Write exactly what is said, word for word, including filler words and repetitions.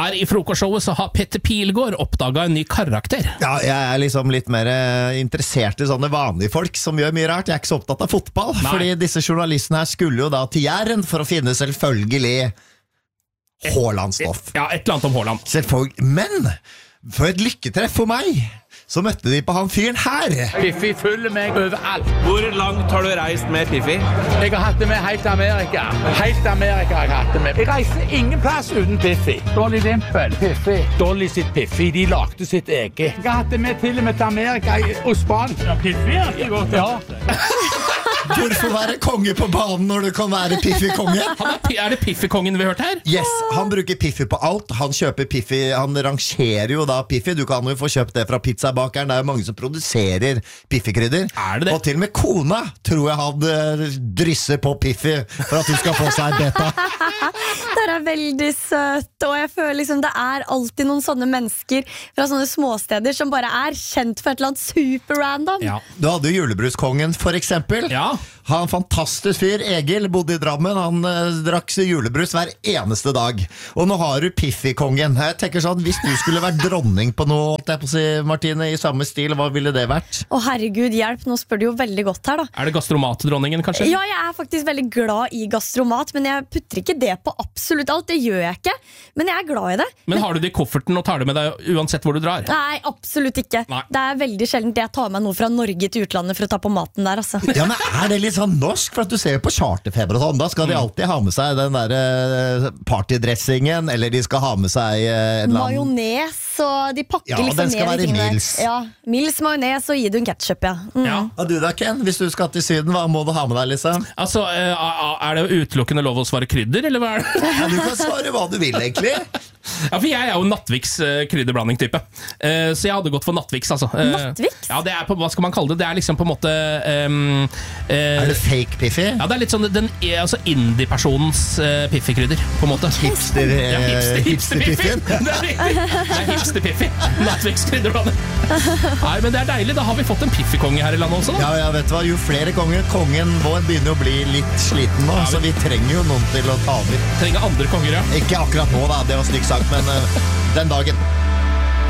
Her i frokostshowet så har Petter Pilgaard oppdaget en ny karakter. Ja, jeg er liksom litt mer interessert i sånne vanlige folk som gjør mye rart. Jeg er ikke så opptatt av fotball, Nei. fordi disse journalistene her skulle jo da til Jæren for å finne selvfølgelig Haaland-stoff. Ja, et eller annet om Haaland. Selvfølgelig, men for et lykketreff for meg, så møtte de på han fyren her. Piffi følger meg overalt. Hvor langt har du reist med Piffi? Jeg har hatt det med helt Amerika. Helt Amerika har jeg hatt det med. Jeg reiser ingen plass uten Piffi. Dolly Dimpel, Piffi. Dolly sitt Piffi, de lagde sitt eget. Jeg har hatt det med til og med til Amerika og Span. Ja, Piffi er ikke godt. Ja. Hvorfor være konge på banen når du kan være Piffi-konge? Er, er det Piffi-kongen vi har hørt her? Yes, han bruker Piffi på alt. Han kjøper Piffi, han rangerer jo da Piffi. Du kan jo få kjøpt det fra pizzabakeren. Det er jo mange som produserer Piffi-krydder. Er det det? Og til og med kona tror jeg han drysser på Piffi for at du skal få seg beta. Det er veldig søtt, og jeg føler liksom det er alltid noen sånne mennesker fra sånne småsteder som bare er kjent for et eller annet super random. Ja. Du hadde jo julebruskongen for eksempel. Ja. Han fantastisk fyr, Egil, bodde i Drammen. Han eh, drakk julebrus hver eneste dag. Og nå har du Piffi-kongen. Jeg tenker sånn, hvis du skulle vært dronning på noe, jeg på å si, Martine, i samme stil, hva ville det vært? Å herregud, hjelp, nå spør du jo veldig godt her da. Er det gastromatdronningen kanskje? Ja, jeg er faktisk veldig glad i gastromat, men jeg putter ikke det på absolutt alt. Det gjør jeg ikke, men jeg er glad i det. Men har du det i kofferten og tar det med deg uansett hvor du drar? Nei, absolutt ikke. Nei. Det er veldig sjeldent jeg tar med noe fra Norge til utlandet for å ta på maten der, altså. Ja, men er det litt sånn norsk? For at du ser jo på charterfeber og sånn, da skal de alltid ha med seg den der uh, partydressingen, eller de skal ha med seg uh, majones, og de pakker ja, liksom den skal ned være tingene. Mils. Ja, Mils, majones og gi du en ketchup, ja. Mm. Ja. Og du da, Ken, hvis du skal til Syden, hva må du ha med deg, liksom? Altså, er det utelukkende lov å svare krydder, eller hva er det? Ja, du kan svare hva du vil, egentlig. Ja, for jeg er jo Nattviks uh, krydderblanding-type. Uh, så jeg hadde gått for Nattviks, altså. Uh, Nattviks? Ja, det er på, hva skal man kalle det? Det er liksom på en måte um, uh, Er det fake Piffi? Ja, det er litt sånn den, altså indie-personens uh, Piffi-krydder, på en måte. Hipster, uh, ja, hipster, hipster-Piffi? hipster det er riktig. Det er hipster-Piffi. Nattviks krydderblanding. Nei, men det er deilig. Da har vi fått en Piffi-konge her i landet også, da. Ja, ja, vet du hva? Jo flere konger, kongen vår begynner å bli litt sliten nå, ja, så vi trenger jo noen til å ta over. Trenger andre konger, ja. Ikke akkurat nå, da. Det var stygt sagt, men uh, den dagen.